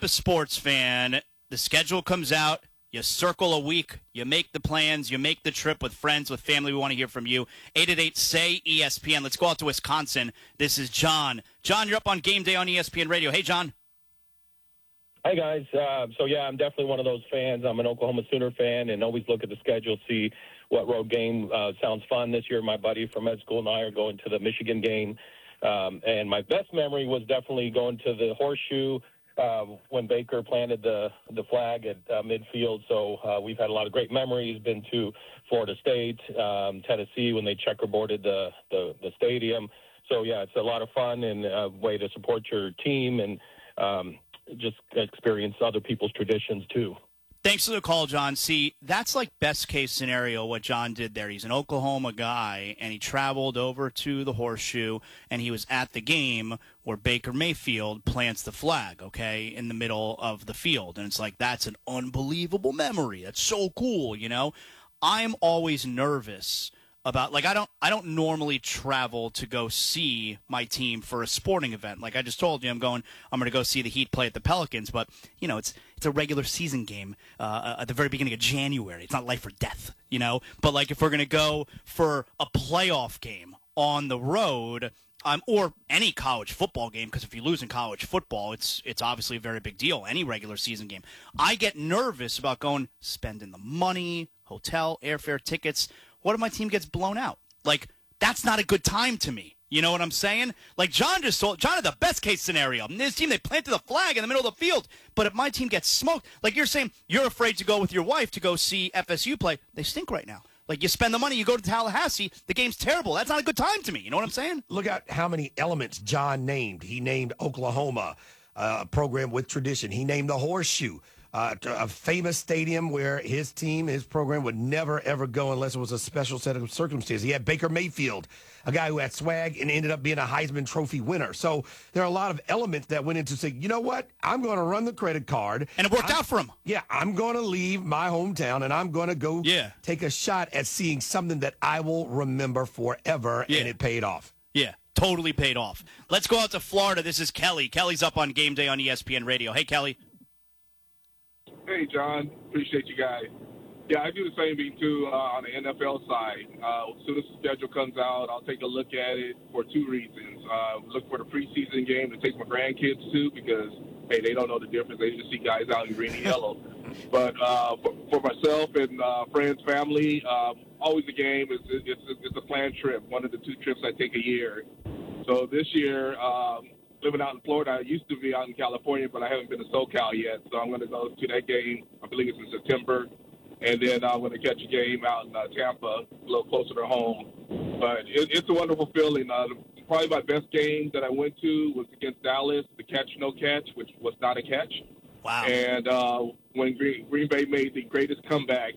of sports fan, the schedule comes out, you circle a week, you make the plans, you make the trip with friends, with family. We want to hear from you. 888-SAY-ESPN. Let's go out to Wisconsin. This is John. John, you're up on Game Day on ESPN Radio. Hey, John. Hey, guys. I'm definitely one of those fans. I'm an Oklahoma Sooner fan and always look at the schedule, see what road game sounds fun. This year, my buddy from med school and I are going to the Michigan game. And my best memory was definitely going to the Horseshoe when Baker planted the flag at midfield. So we've had a lot of great memories. Been to Florida State, Tennessee when they checkerboarded the stadium. So, yeah, it's a lot of fun and a way to support your team and just experience other people's traditions, too. Thanks for the call, John. See, that's like best case scenario what John did there. He's an Oklahoma guy, and he traveled over to the Horseshoe, and he was at the game where Baker Mayfield plants the flag, okay, in the middle of the field. And it's like, that's an unbelievable memory. That's so cool, you know? I'm always nervous about, like, I don't normally travel to go see my team for a sporting event. Like I just told you, I'm going to go see the Heat play at the Pelicans, but you know, it's a regular season game at the very beginning of January. It's not life or death, you know. But like if we're going to go for a playoff game on the road, or any college football game, because if you lose in college football, it's obviously a very big deal. Any regular season game, I get nervous about spending the money, hotel, airfare, tickets. What if my team gets blown out? Like, that's not a good time to me. You know what I'm saying? Like, John had the best case scenario. In his team, they planted the flag in the middle of the field. But if my team gets smoked, like you're saying, you're afraid to go with your wife to go see FSU play. They stink right now. Like, you spend the money, you go to Tallahassee, the game's terrible. That's not a good time to me. You know what I'm saying? Look at how many elements John named. He named Oklahoma, a program with tradition. He named the Horseshoe. A famous stadium where his program would never, ever go unless it was a special set of circumstances. He had Baker Mayfield, a guy who had swag and ended up being a Heisman Trophy winner. So there are a lot of elements that went into saying, you know what, I'm going to run the credit card. And it worked out for him. Yeah, I'm going to leave my hometown, and I'm going to go take a shot at seeing something that I will remember forever, and it paid off. Yeah, totally paid off. Let's go out to Florida. This is Kelly. Kelly's up on Game Day on ESPN Radio. Hey, Kelly. Hey, John. Appreciate you guys. Yeah, I do the same thing, too, on the NFL side. As soon as the schedule comes out, I'll take a look at it for two reasons. Look for the preseason game to take my grandkids to because, hey, they don't know the difference. They just see guys out in green and yellow. But for myself and friends, family, always a game. It's a planned trip, one of the two trips I take a year. So this year, living out in Florida, I used to be out in California, but I haven't been to SoCal yet. So I'm going to go to that game. I believe it's in September. And then I'm going to catch a game out in Tampa, a little closer to home. But it's a wonderful feeling. Probably my best game that I went to was against Dallas, the catch, no catch, which was not a catch. Wow. And when Green Bay made the greatest comeback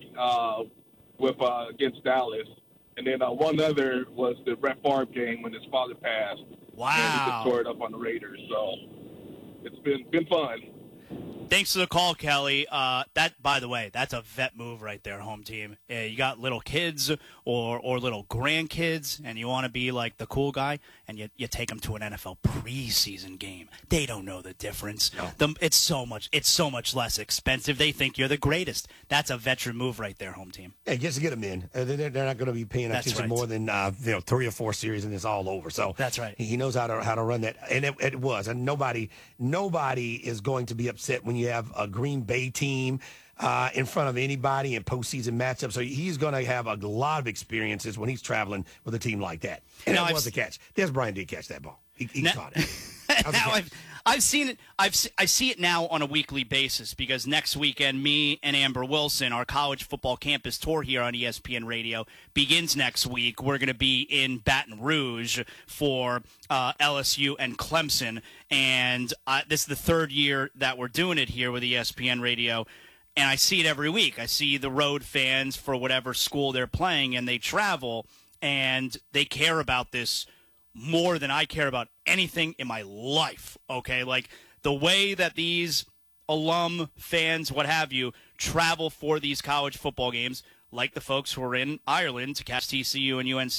against Dallas. And then one other was the Brett Favre game when his father passed. Wow. And he just tore it up on the Raiders. So it's been fun. Thanks for the call, Kelly. That, by the way, that's a vet move right there, home team. You got little kids or little grandkids, and you want to be like the cool guy, and you take them to an NFL preseason game. They don't know the difference. No. It's so much less expensive. They think you're the greatest. That's a veteran move right there, home team. Yeah, just to get them in. They're not going to be paying attention more than 3 or 4 series, and it's all over. So that's right. He knows how to run that, and it was. And nobody is going to be upset when you have a Green Bay team in front of anybody in postseason matchups. So he's going to have a lot of experiences when he's traveling with a team like that. And that was a catch. Des Bryant did catch that ball. He caught it. Now I've seen it. I see it now on a weekly basis because next weekend, me and Amber Wilson, our college football campus tour here on ESPN Radio begins next week. We're going to be in Baton Rouge for LSU and Clemson, and this is the third year that we're doing it here with ESPN Radio. And I see it every week. I see the road fans for whatever school they're playing, and they travel, and they care about this more than I care about anything in my life, okay? Like, the way that these alum fans, what have you, travel for these college football games, like the folks who are in Ireland to catch TCU and UNC,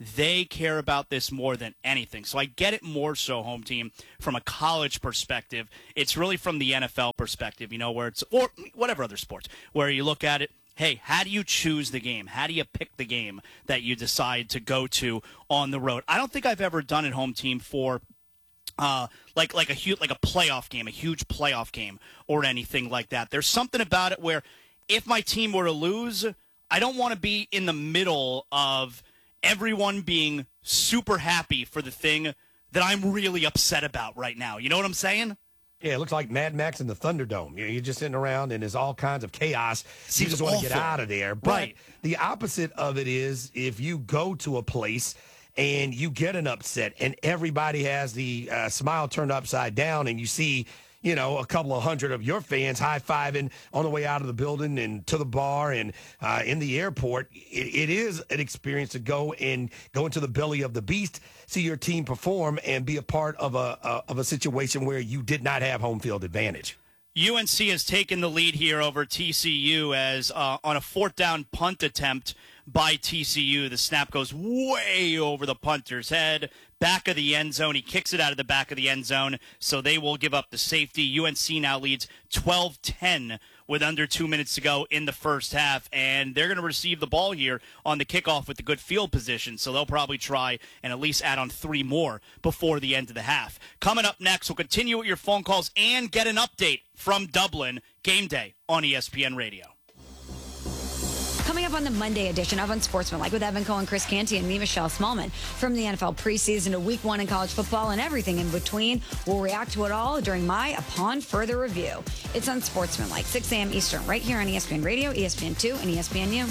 They care about this more than anything. So I get it more so, home team, from a college perspective. It's really from the NFL perspective, where it's, or whatever other sports, where you look at it, hey, how do you choose the game? How do you pick the game that you decide to go to on the road? I don't think I've ever done it, home team, for like a playoff game, a huge playoff game or anything like that. There's something about it where if my team were to lose, I don't want to be in the middle of everyone being super happy for the thing that I'm really upset about right now. You know what I'm saying? Yeah, it looks like Mad Max in the Thunderdome. You're just sitting around and there's all kinds of chaos. You just want to get out of there. But right. The opposite of it is if you go to a place and you get an upset and everybody has the smile turned upside down and you see, a couple of hundred of your fans high-fiving on the way out of the building and to the bar and in the airport, it is an experience to go into the belly of the beast, see your team perform, and be a part of a situation where you did not have home field advantage. UNC has taken the lead here over TCU as on a fourth down punt attempt by TCU. The snap goes way over the punter's head, back of the end zone. He kicks it out of the back of the end zone, so they will give up the safety. UNC now leads 12-10 with under 2 minutes to go in the first half, and they're going to receive the ball here on the kickoff with the good field position, so they'll probably try and at least add on 3 more before the end of the half. Coming up next, we'll continue with your phone calls and get an update from Dublin. Game day on ESPN Radio. Coming up on the Monday edition of Unsportsmanlike with Evan Cohen, Chris Canty, and me, Michelle Smallman. From the NFL preseason to week 1 in college football and everything in between, we'll react to it all during my Upon Further Review. It's Unsportsmanlike, 6 a.m. Eastern, right here on ESPN Radio, ESPN2, and ESPNU.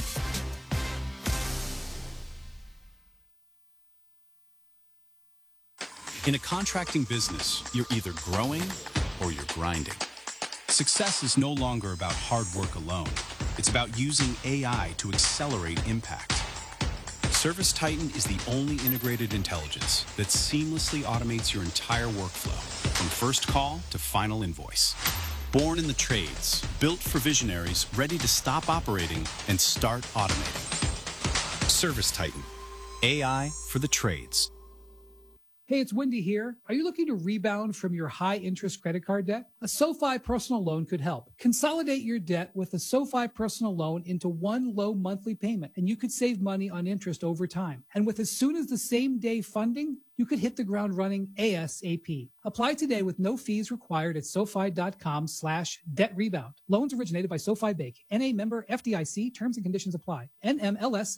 In a contracting business, you're either growing or you're grinding. Success is no longer about hard work alone. It's about using AI to accelerate impact. ServiceTitan is the only integrated intelligence that seamlessly automates your entire workflow, from first call to final invoice. Born in the trades, built for visionaries ready to stop operating and start automating. ServiceTitan, AI for the trades. Hey, it's Wendy here. Are you looking to rebound from your high-interest credit card debt? A SoFi personal loan could help. Consolidate your debt with a SoFi personal loan into one low monthly payment, and you could save money on interest over time. And with as soon as the same-day funding, you could hit the ground running ASAP. Apply today with no fees required at SoFi.com/debt rebound. Loans originated by SoFi Bank. NA member FDIC. Terms and conditions apply. NMLS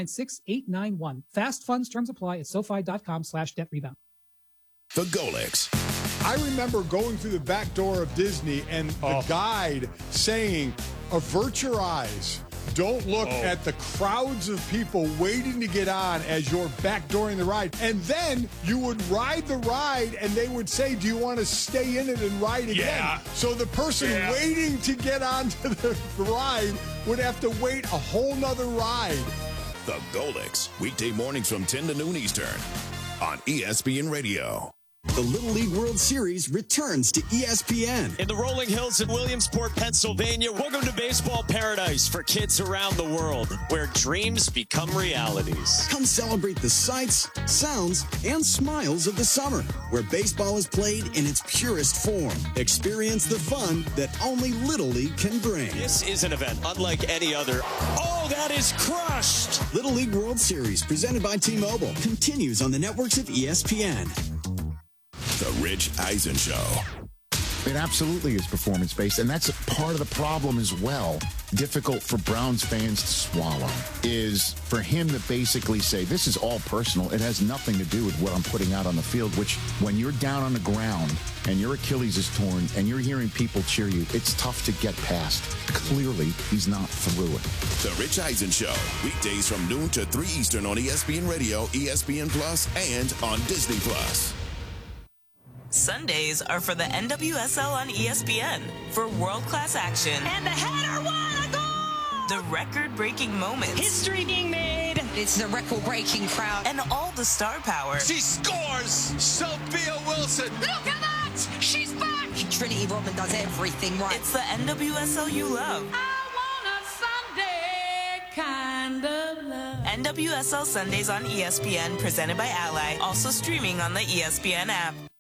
696891. Fast funds terms apply at SoFi.com/debt rebound. The Golics. I remember going through the back door of Disney and the guide saying, avert your eyes. Don't look at the crowds of people waiting to get on as you're backdooring the ride. And then you would ride the ride and they would say, do you want to stay in it and ride again? Yeah. So the person waiting to get onto the ride would have to wait a whole nother ride. The Golics. Weekday mornings from 10 to noon Eastern on ESPN Radio. The Little League World Series returns to ESPN. In the rolling hills in Williamsport, Pennsylvania, welcome to baseball paradise for kids around the world, where dreams become realities. Come celebrate the sights, sounds, and smiles of the summer, where baseball is played in its purest form. Experience the fun that only Little League can bring. This is an event unlike any other. Oh, that is crushed! Little League World Series, presented by T-Mobile, continues on the networks of ESPN. The Rich Eisen Show. It absolutely is performance-based, and that's part of the problem as well. Difficult for Browns fans to swallow is for him to basically say, this is all personal. It has nothing to do with what I'm putting out on the field, which when you're down on the ground and your Achilles is torn and you're hearing people cheer you, it's tough to get past. Clearly, he's not through it. The Rich Eisen Show. Weekdays from noon to 3 Eastern on ESPN Radio, ESPN Plus, and on Disney Plus. Sundays are for the NWSL on ESPN for world-class action. And the header won a goal! The record-breaking moments. History being made. It's the record-breaking crowd. And all the star power. She scores! Sophia Wilson! Look at that! She's back! Trinity Rodman does everything right. It's the NWSL you love. I want a Sunday kind of love. NWSL Sundays on ESPN, presented by Ally, also streaming on the ESPN app.